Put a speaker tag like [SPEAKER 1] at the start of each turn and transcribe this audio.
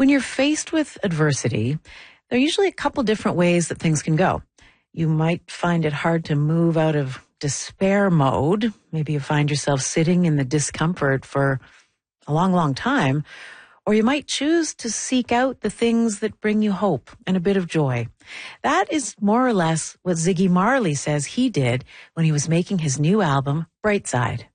[SPEAKER 1] When you're faced with adversity, there are usually a couple different ways that things can go. You might find it hard to move out of despair mode. Maybe you find yourself sitting in the discomfort for a long, long time. Or you might choose to seek out the things that bring you hope and a bit of joy. That is more or less what Ziggy Marley says he did when he was making his new album, Brightside.